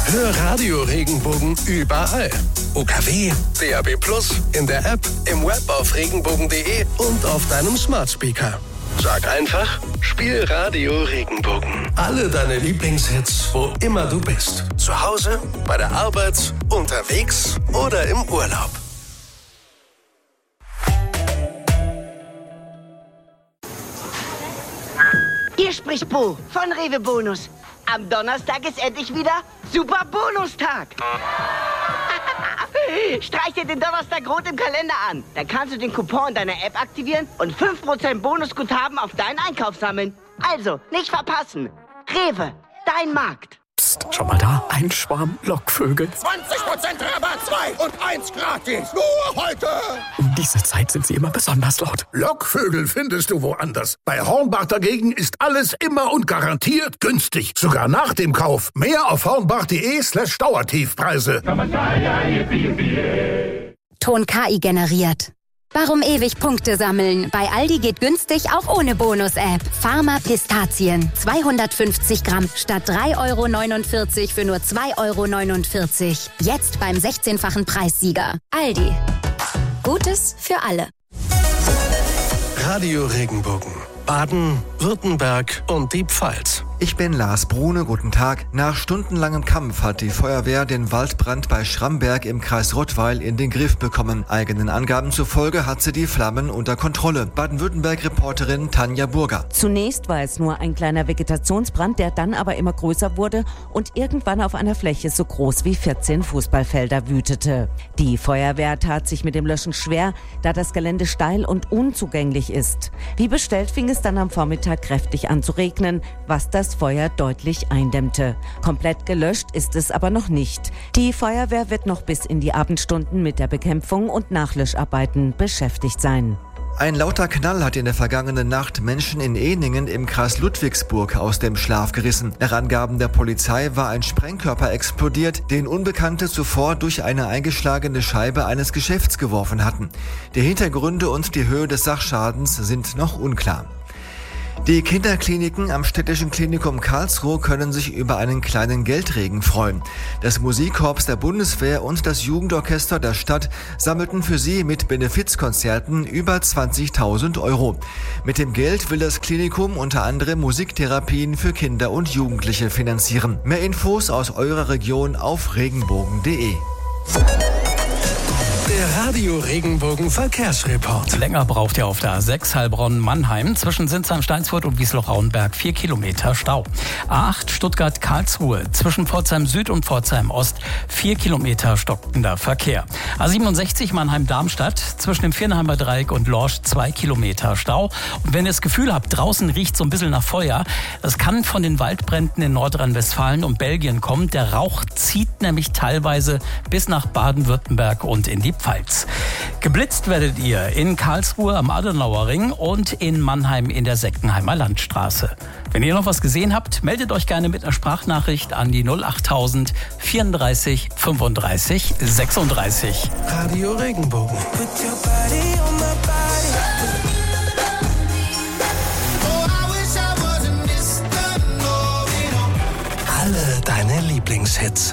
Hör Radio Regenbogen überall. UKW, DAB+, in der App, im Web auf regenbogen.de und auf deinem Smart Speaker. Sag einfach, spiel Radio Regenbogen. Alle deine Lieblingshits, wo immer du bist. Zu Hause, bei der Arbeit, unterwegs oder im Urlaub. Hier spricht Bo von Rewe Bonus. Am Donnerstag ist endlich wieder Super Bonustag. Streich dir den Donnerstag rot im Kalender an. Dann kannst du den Coupon in deiner App aktivieren und 5% Bonusguthaben auf deinen Einkauf sammeln. Also, nicht verpassen. Rewe, dein Markt. Psst, schon mal da? Ein Schwarm Lockvögel. 20% Rabatt, 2 und 1 gratis. Nur heute. Um diese Zeit sind sie immer besonders laut. Lockvögel findest du woanders. Bei Hornbach dagegen ist alles immer und garantiert günstig. Sogar nach dem Kauf. Mehr auf hornbach.de/Dauertiefpreise. Ton KI generiert. Warum ewig Punkte sammeln? Bei Aldi geht günstig auch ohne Bonus-App. Pharma Pistazien. 250 Gramm statt 3,49 € für nur 2,49 €. Jetzt beim 16-fachen Preissieger. Aldi. Gutes für alle. Radio Regenbogen. Baden, Württemberg und die Pfalz. Ich bin Lars Brune, guten Tag. Nach stundenlangem Kampf hat die Feuerwehr den Waldbrand bei Schramberg im Kreis Rottweil in den Griff bekommen. Eigenen Angaben zufolge hat sie die Flammen unter Kontrolle. Baden-Württemberg-Reporterin Tanja Burger. Zunächst war es nur ein kleiner Vegetationsbrand, der dann aber immer größer wurde und irgendwann auf einer Fläche so groß wie 14 Fußballfelder wütete. Die Feuerwehr tat sich mit dem Löschen schwer, da das Gelände steil und unzugänglich ist. Wie bestellt fing es dann am Vormittag kräftig an zu regnen, was das Feuer deutlich eindämmte. Komplett gelöscht ist es aber noch nicht. Die Feuerwehr wird noch bis in die Abendstunden mit der Bekämpfung und Nachlöscharbeiten beschäftigt sein. Ein lauter Knall hat in der vergangenen Nacht Menschen in Ehningen im Kreis Ludwigsburg aus dem Schlaf gerissen. Nach Angaben der Polizei war ein Sprengkörper explodiert, den Unbekannte zuvor durch eine eingeschlagene Scheibe eines Geschäfts geworfen hatten. Die Hintergründe und die Höhe des Sachschadens sind noch unklar. Die Kinderkliniken am Städtischen Klinikum Karlsruhe können sich über einen kleinen Geldregen freuen. Das Musikkorps der Bundeswehr und das Jugendorchester der Stadt sammelten für sie mit Benefizkonzerten über 20.000 €. Mit dem Geld will das Klinikum unter anderem Musiktherapien für Kinder und Jugendliche finanzieren. Mehr Infos aus eurer Region auf regenbogen.de. Der Radio Regenbogen Verkehrsreport. Länger braucht ihr auf der A6 Heilbronn-Mannheim. Zwischen Sinsheim-Steinsfurt und Wiesloch-Rauenberg 4 Kilometer Stau. A8 Stuttgart-Karlsruhe. Zwischen Pforzheim Süd und Pforzheim Ost 4 Kilometer stockender Verkehr. A67 Mannheim-Darmstadt. Zwischen dem Viernheimer Dreieck und Lorsch 2 Kilometer Stau. Und wenn ihr das Gefühl habt, draußen riecht so ein bisschen nach Feuer, das kann von den Waldbränden in Nordrhein-Westfalen und Belgien kommen. Der Rauch zieht nämlich teilweise bis nach Baden-Württemberg und in die Pfalz. Geblitzt werdet ihr in Karlsruhe am Adenauer Ring und in Mannheim in der Seckenheimer Landstraße. Wenn ihr noch was gesehen habt, meldet euch gerne mit einer Sprachnachricht an die 08000 34 35 36. Radio Regenbogen. Alle deine Lieblingshits.